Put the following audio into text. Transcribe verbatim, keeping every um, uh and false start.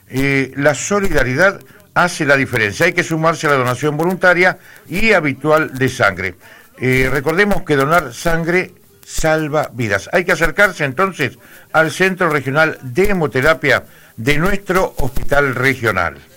Eh, la solidaridad hace la diferencia. Hay que sumarse a la donación voluntaria y habitual de sangre. Eh, recordemos que donar sangre salva vidas. Hay que acercarse entonces al Centro Regional de Hemoterapia de nuestro Hospital Regional.